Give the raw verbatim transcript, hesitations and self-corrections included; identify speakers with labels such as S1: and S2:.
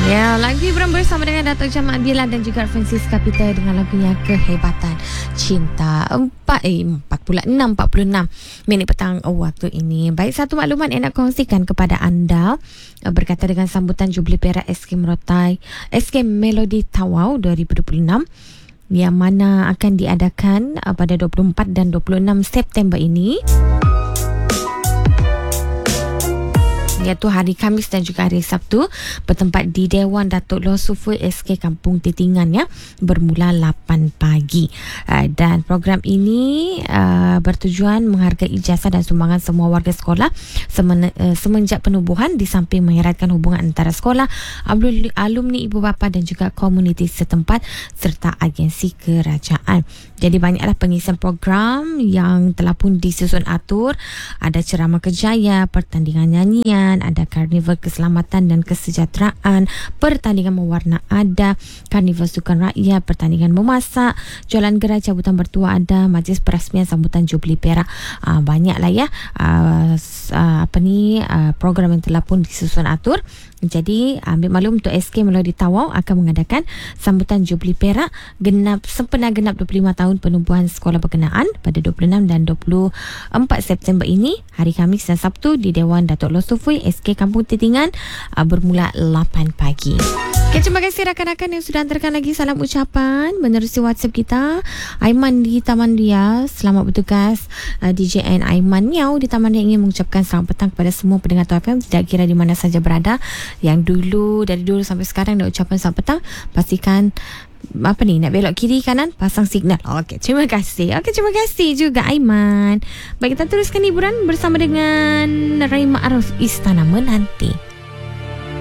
S1: Ya, lagi hiburan bersama dengan Datuk Jamal Bila dan juga Francisca Peter dengan lagunya Kehebatan Cinta. Empat, eh, empat pula enam, empat puluh enam minit petang waktu ini. Baik, satu maklumat yang nak kongsikan kepada anda berkaitan dengan sambutan Jubli Perak S K Merotai, S K Melody Tawau dua ribu dua puluh enam yang mana akan diadakan pada dua puluh empat dan dua puluh enam September ini, iaitu hari Khamis dan juga hari Sabtu, bertempat di Dewan Datuk Loh Sufui S K Kampung Titingan, ya, bermula lapan pagi. Uh, dan program ini uh, bertujuan menghargai ijazah dan sumbangan semua warga sekolah semen, uh, semenjak penubuhan, di samping mengeratkan hubungan antara sekolah, alumni, ibu bapa dan juga komuniti setempat serta agensi kerajaan. Jadi banyaklah pengisian program yang telah pun disusun atur. Ada ceramah kerjaya, pertandingan nyanyian, ada karnival keselamatan dan kesejahteraan, pertandingan mewarna ada, karnival sukan rakyat, pertandingan memasak, jualan gerai cabutan bertua ada, majlis perasmian sambutan Jubli Perak. Uh, banyaklah ya uh, uh, apa ni uh, program yang telah pun disusun atur. Jadi ambil maklum untuk S K Melody Tawau akan mengadakan sambutan Jubli Perak genap sempena genap dua puluh lima tahun penubuhan sekolah berkenaan pada dua puluh enam dan dua puluh empat September ini, hari Khamis dan Sabtu, di Dewan Datuk Loh Sufui S K Kampung Titingan, uh, bermula lapan pagi. Okay, terima kasih rakan-rakan yang sudah hantarkan lagi salam ucapan menerusi WhatsApp kita. Aiman di Taman Ria, selamat bertugas. uh, D J N Aiman Niau di Taman Ria ingin mengucapkan selamat petang kepada semua pendengar T F M, tidak kira di mana saja berada. Yang dulu, dari dulu sampai sekarang dah ucapan selamat petang. Pastikan apa ni, nak belok kiri kanan, pasang signal. Okey, terima kasih. Okey, terima kasih juga Aiman. Baik, kita teruskan hiburan bersama dengan Ray Ma'ruf, Istana Menanti.